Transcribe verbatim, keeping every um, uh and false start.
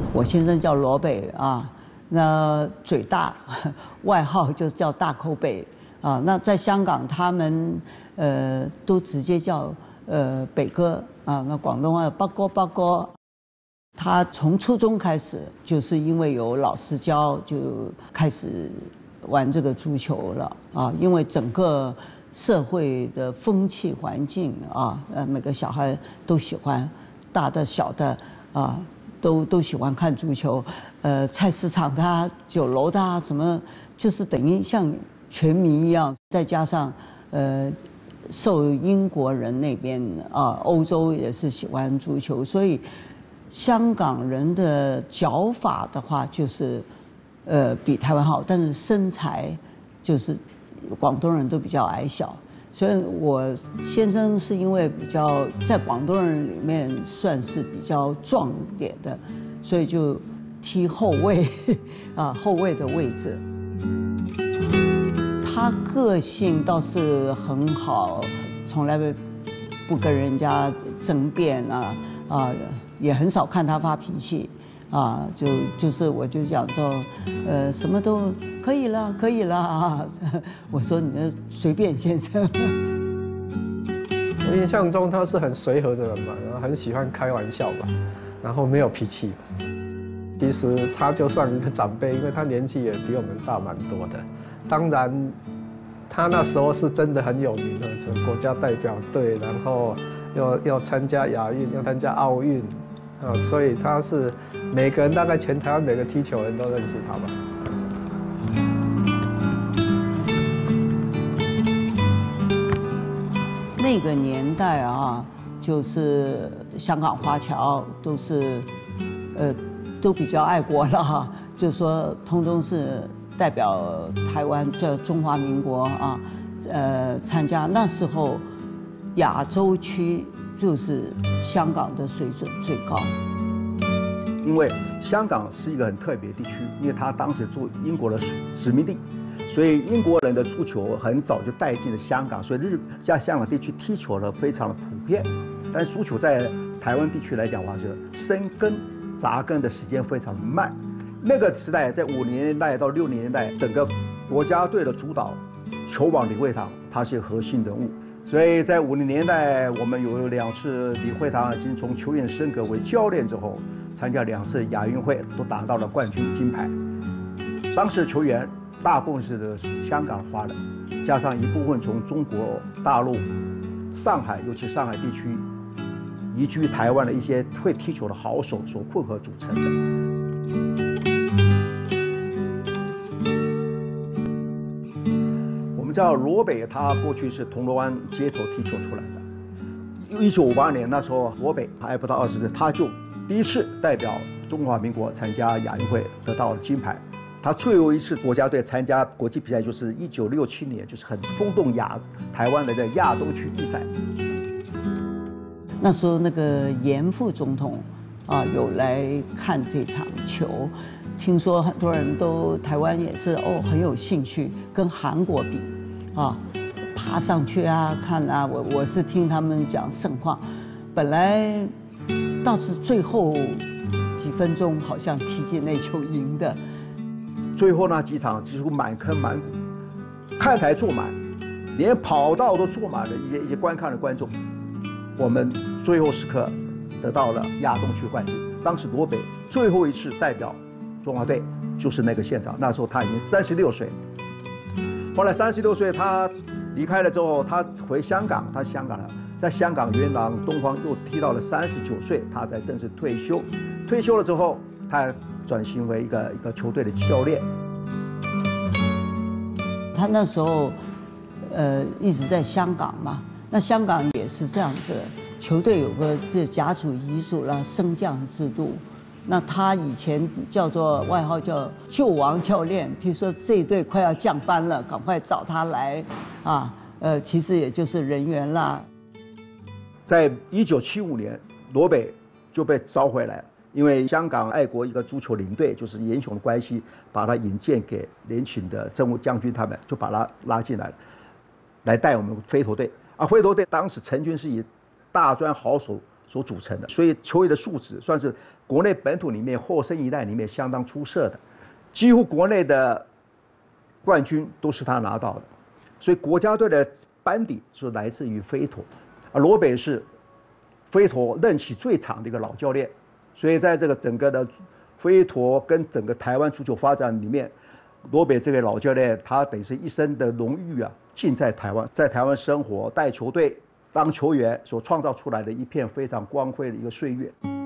我先生叫罗北啊，那嘴大，外号就叫大口北啊。那在香港，他们呃都直接叫呃北哥啊。那广东话八哥八哥。他从初中开始，就是因为有老师教，就开始玩这个足球了啊。因为整个社会的风气环境啊，呃，每个小孩都喜欢，大的小的啊，都都喜欢看足球。呃，菜市场的啊、酒楼的啊，什么，就是等于像全民一样。再加上呃，受英国人那边啊，欧洲也是喜欢足球，所以。香港人的脚法的话，就是，呃，比台湾好，但是身材就是广东人都比较矮小，所以我先生是因为比较在广东人里面算是比较壮一点的，所以就踢后卫啊，后卫的位置。他个性倒是很好，从来不跟人家争辩啊啊。也很少看他发脾气，啊，就就是我就讲说，呃，什么都可以了，可以了啊。我说你的随便先生。 我印象中他是很随和的人嘛，然后很喜欢开玩笑吧，然后没有脾气。其实他就算一个长辈，因为他年纪也比我们大蛮多的。当然，他那时候是真的很有名的，是国家代表队，然后要要参加亚运，要参加奥运。啊，所以他是每个人大概全台湾每个踢球人都认识他吧。 那个年代啊，就是香港华侨都是，呃，都比较爱国了哈，就说通通是代表台湾叫中华民国啊，呃，参加那时候亚洲区。就是香港的水准最高， 因为香港是一个很特别的地区，因为它当时做英国的殖民地，所以英国人的足球很早就带进了香港，所以日在香港地区踢球呢非常的普遍。但是足球在台湾地区来讲的话，是生根扎根的时间非常慢。那个时代在五零年代到六零年代，整个国家队的主导球王李惠堂，他是核心人物。所以在五零年代，我们有两次李惠堂已经从球员升格为教练之后，参加两次亚运会都拿到了冠军金牌。当时球员大部分是香港华人，加上一部分从中国大陆、上海，尤其上海地区移居台湾的一些会踢球的好手所混合组成的。我们知道罗北，他过去是铜锣湾街头踢球出来的。一九五八年那时候，罗北还不到二十岁，他就第一次代表中华民国参加亚运会，得到了金牌。他最后一次国家队参加国际比赛就是一九六七年，就是很轰动亚台湾的亚东区比赛。 那时候那个严副总统啊有来看这场球，听说很多人都台湾也是哦很有兴趣，跟韩国比。啊，爬上去啊，看啊，我我是听他们讲盛况，本来倒是最后几分钟好像踢进那球赢的， 最后那几场几乎满坑满谷，看台坐满，连跑道都坐满了一些一些观看的观众。我们最后时刻得到了亚东区冠军。当时罗北最后一次代表中华队就是那个现场，那时候他已经三十六岁。后来三十六岁，他离开了之后，他回香港，他香港了，在香港元朗东方又踢到了三十九岁，他才正式退休。退休了之后，他转型为一个一个球队的教练。 他那时候，呃，一直在香港嘛，那香港也是这样子，球队有个比如甲组、乙组啦，升降制度。那他以前叫做外号叫救王教练，譬如说这一队快要降班了，赶快找他来，啊，呃，其实也就是人员啦。 在一九七五年，罗北就被招回来了，因为香港爱国一个足球领队就是严雄的关系，把他引荐给联勤的政务将军，他们就把他拉进来了，来带我们飞头队。啊，飞头队当时成军是以大专好手所组成的，所以球员的素质算是国内本土里面后生一代里面相当出色的，几乎国内的冠军都是他拿到的，所以国家队的班底是来自于飞陀，而罗北是飞陀任期最长的一个老教练，所以在这个整个的飞陀跟整个台湾足球发展里面，罗北这位老教练他等于是一生的荣誉啊，尽在台湾，在台湾生活带球队。当球员所创造出来的一片非常光辉的一个岁月。